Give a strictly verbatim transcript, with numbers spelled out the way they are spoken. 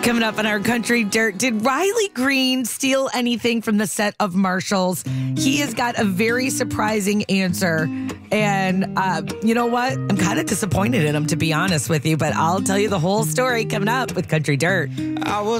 Coming up on our Country Dirt, did Riley Green steal anything from the set of Marshalls? He has got a very surprising answer. And uh, you know what? I'm kind of disappointed in him, to be honest with you. But I'll tell you the whole story coming up with Country Dirt. I was